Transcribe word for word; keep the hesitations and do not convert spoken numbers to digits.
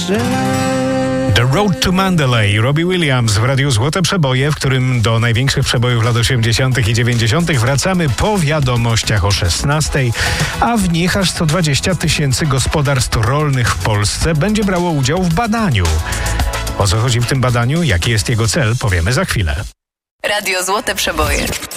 The Road to Mandalay, Robbie Williams w Radiu Złote Przeboje, w którym do największych przebojów lat osiemdziesiątych i dziewięćdziesiątych wracamy po wiadomościach o szesnastej, a w nich aż sto dwadzieścia tysięcy gospodarstw rolnych w Polsce będzie brało udział w badaniu. O co chodzi w tym badaniu, jaki jest jego cel, powiemy za chwilę. Radio Złote Przeboje.